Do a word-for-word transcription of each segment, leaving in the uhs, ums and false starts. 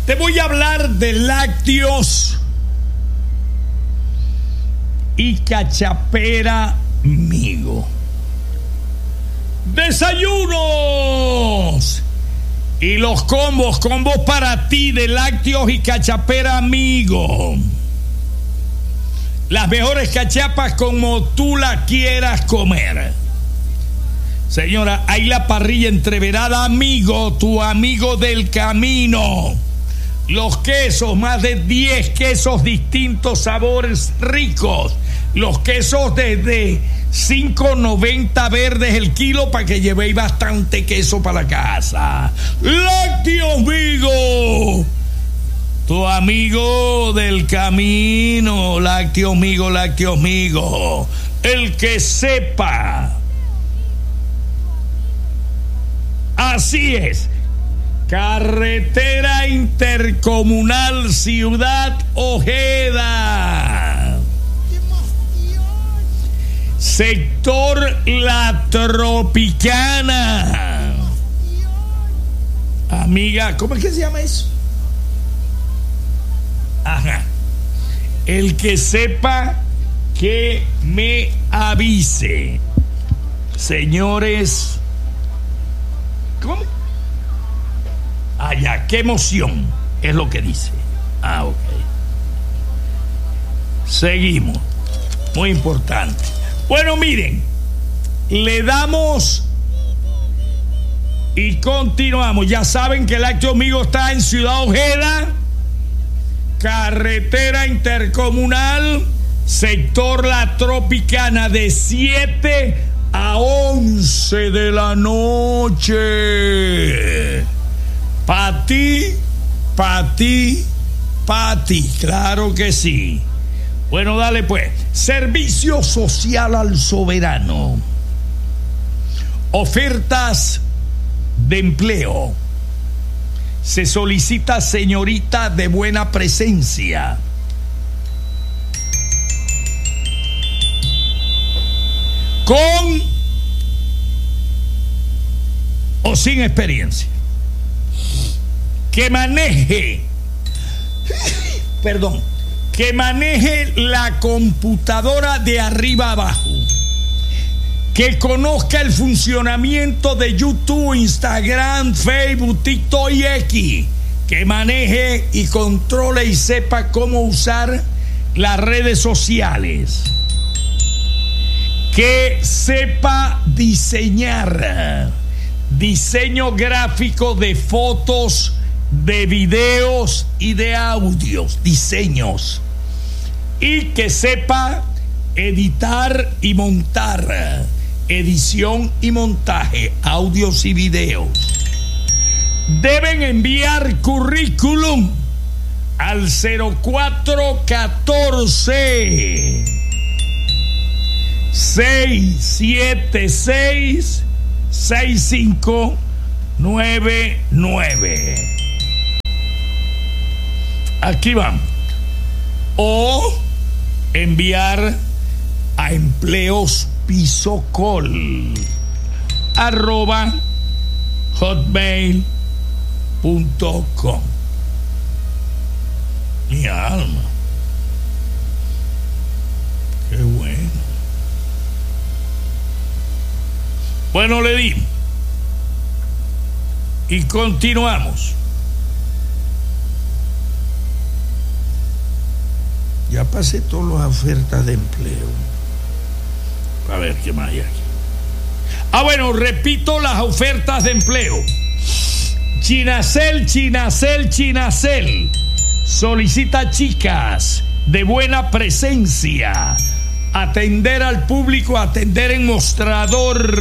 Te voy a hablar de lácteos y cachapera Migo. Desayunos y los combos, combos para ti de lácteos y cachapera Migo. Las mejores cachapas como tú las quieras comer. Señora, hay la parrilla entreverada Migo, tu amigo del camino. Los quesos, más de diez quesos distintos, sabores ricos. Los quesos desde cinco noventa verdes el kilo para que llevéis bastante queso para la casa. Lácteos Migo, tu amigo del camino. Lácteos Migo, Lácteos Migo. El que sepa. Así es. Carretera Intercomunal Ciudad Ojeda. Sector La Tropicana. Amiga, ¿cómo es que se llama eso? Ajá. El que sepa que me avise. Señores, ¿cómo? Ah, ya, qué emoción es lo que dice. Ah, ok. Seguimos. Muy importante. Bueno, miren, le damos y continuamos. Ya saben que el Lácteo Migo está en Ciudad Ojeda, carretera intercomunal, sector La Tropicana, de siete a once de la noche. Pa' ti, pa' ti, pa' ti, claro que sí. Bueno, dale pues. Servicio social al soberano. Ofertas de empleo. Se solicita señorita de buena presencia. Con o sin experiencia. Que maneje, perdón, que maneje la computadora de arriba abajo, que conozca el funcionamiento de YouTube, Instagram, Facebook, TikTok y X, que maneje y controle y sepa cómo usar las redes sociales, que sepa diseñar, diseño gráfico de fotos, de videos y de audios, diseños, y que sepa editar y montar, edición y montaje, audios y videos. Deben enviar currículum al cero cuatro catorce seis siete seis seis cinco nueve nueve. Aquí van. O enviar a empleos pisocol arroba hotmail punto com. Mi alma, qué bueno. Bueno, le di y continuamos. Ya pasé todas las ofertas de empleo. A ver qué más hay aquí. Ah, bueno, repito las ofertas de empleo. Chinacel, Chinacel, Chinacel solicita chicas de buena presencia, atender al público, atender en mostrador,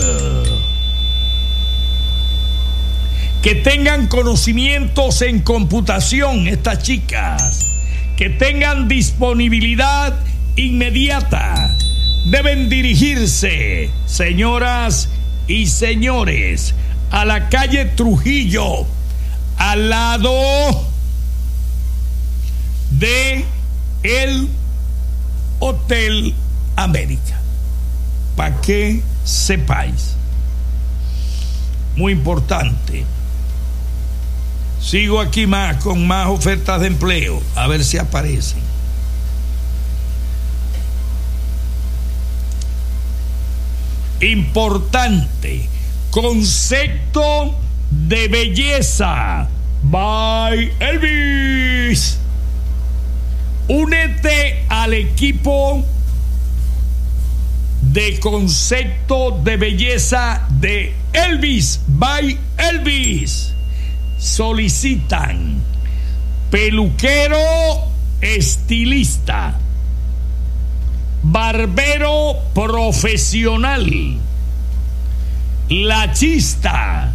que tengan conocimientos en computación estas chicas, que tengan disponibilidad inmediata. Deben dirigirse, señoras y señores, a la calle Trujillo, al lado de el Hotel América, para que sepáis. Muy importante. Sigo aquí más con más ofertas de empleo, a ver si aparecen. Importante, concepto de belleza by Elvis. Únete al equipo de concepto de belleza de Elvis by Elvis. Solicitan peluquero estilista, barbero profesional, lachista,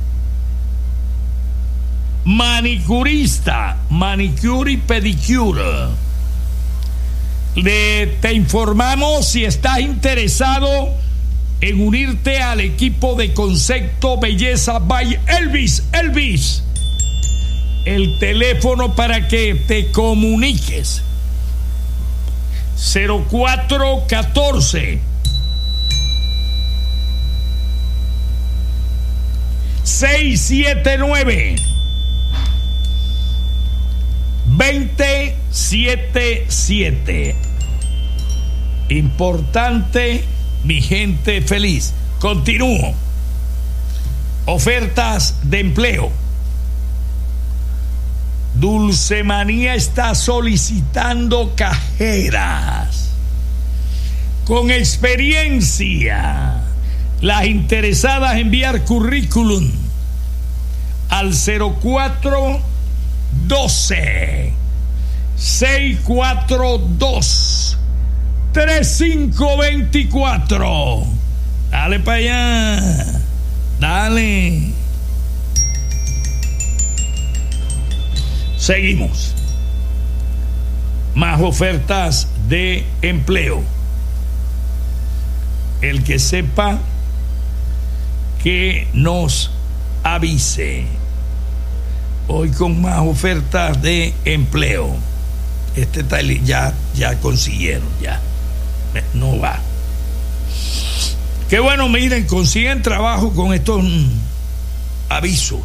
manicurista, manicure y pedicure. Le, te informamos si estás interesado en unirte al equipo de concepto belleza by Elvis. Elvis, el teléfono para que te comuniques: cero cuatro catorce seis siete nueve veinte setenta y siete. Importante, mi gente feliz. Continúo. Ofertas de empleo. Dulce Manía está solicitando cajeras con experiencia. Las interesadas enviar currículum al cero cuatro doce seis cuatro dos tres cinco dos cuatro. Dale para allá, dale. Seguimos. Más ofertas de empleo. El que sepa, que nos avise. Hoy con más ofertas de empleo. Este tal ya, ya consiguieron, ya. No va. Qué bueno, miren, consiguen trabajo con estos mm, avisos.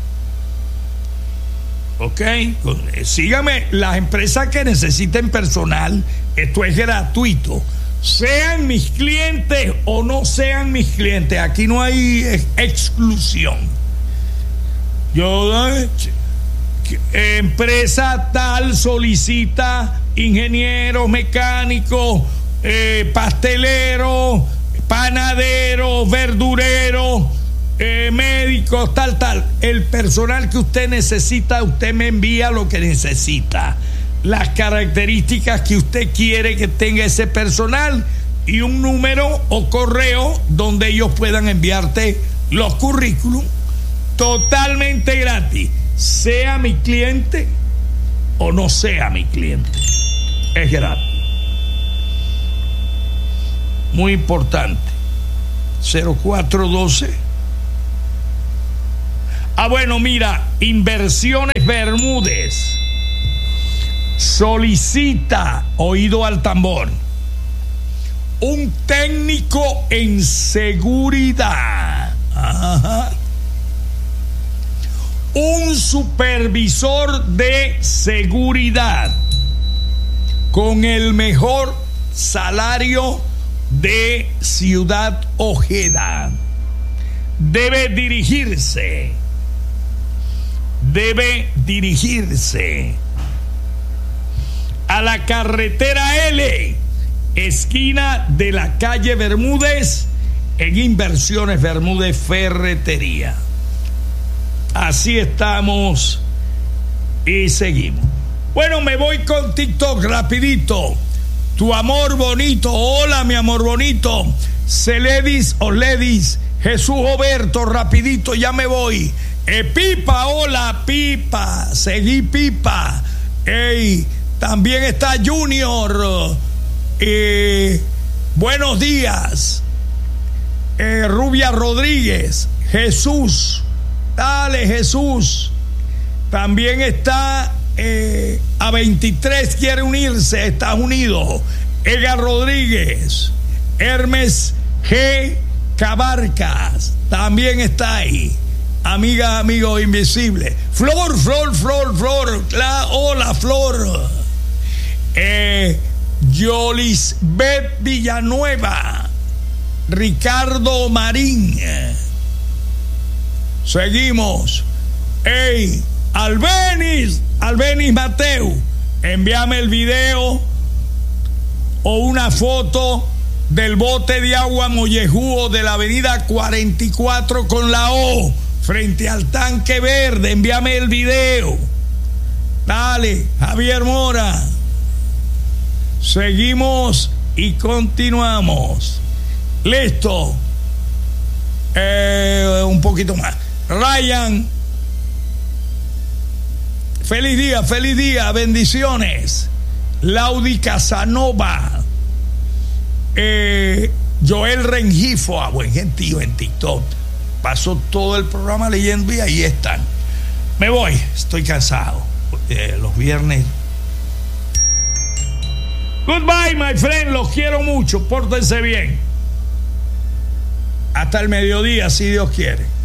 Ok, síganme. Las empresas que necesiten personal, esto es gratuito. Sean mis clientes o no sean mis clientes, aquí no hay ex- exclusión. Yo, eh, empresa tal solicita ingenieros, mecánicos, eh, pasteleros, panaderos, verdureros, eh, médicos, tal, tal. El personal que usted necesita, usted me envía lo que necesita, las características que usted quiere que tenga ese personal y un número o correo donde ellos puedan enviarte los currículum totalmente gratis, sea mi cliente o no sea mi cliente, es gratis. Muy importante. Cero cuatro doce. Ah, bueno, mira, Inversiones Bermúdez solicita, oído al tambor, un técnico en seguridad. Ajá. Un supervisor de seguridad con el mejor salario de Ciudad Ojeda. Debe dirigirse, debe dirigirse a la carretera L, esquina de la calle Bermúdez, en Inversiones Bermúdez Ferretería. Así estamos y seguimos. Bueno, me voy con TikTok rapidito. Tu amor bonito. Hola, mi amor bonito. Celedis o Ledis. Jesús Oberto, rapidito, ya me voy. Eh, Pipa, hola, Pipa. Seguí, Pipa. Ey, también está Junior. Eh, buenos días. Eh, Rubia Rodríguez. Jesús. Dale, Jesús. También está eh, A veintitrés, quiere unirse, Estados Unidos. Edgar Rodríguez. Hermes G. Cabarcas también está ahí. amiga, amigo invisible. Flor, Flor, Flor, Flor. La, hola, Flor. Eh, Yolisbeth Villanueva. Ricardo Marín. Seguimos. Ey, Albenis, Albenis Mateu, envíame el video o una foto del bote de agua mollejúo de la avenida cuarenta y cuatro con la O, frente al tanque verde. Envíame el video. Dale, Javier Mora. Seguimos y continuamos. Listo. Eh, un poquito más. Ryan. Feliz día, feliz día, bendiciones. Laudi Casanova. Eh, Joel Rengifo, a buen gentío en TikTok. Pasó todo el programa leyendo y ahí están. Me voy, estoy cansado. Eh, los viernes. Goodbye, my friend, los quiero mucho, pórtense bien. Hasta el mediodía, si Dios quiere.